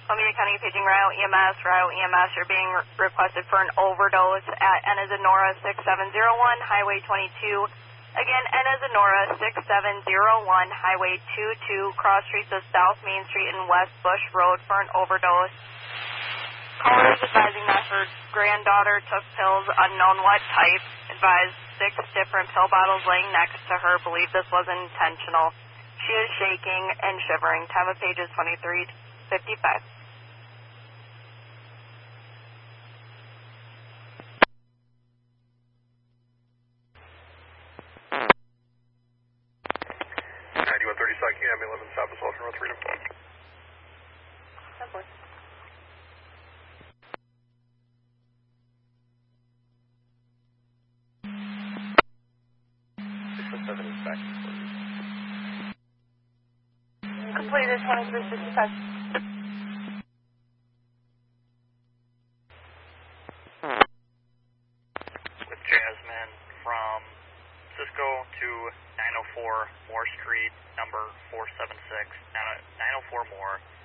Alameda County paging Ryo EMS, you're being requested for an overdose at N as in Nora 6701, Highway 22. Again, N as in Nora 6701, Highway 22, cross streets of South Main Street and West Bush Road for an overdose. Caller is advising that her granddaughter took pills unknown what type, advised 6 different pill bottles laying next to her, believe this was intentional. She is shaking and shivering. Time of page is 23:55. AM 11 South Assault Road 3 to 4. Okay. 617 is back. Completed 23:55. With Jasmine from Cisco to 904 Moore Street, number 476, 904 Moore.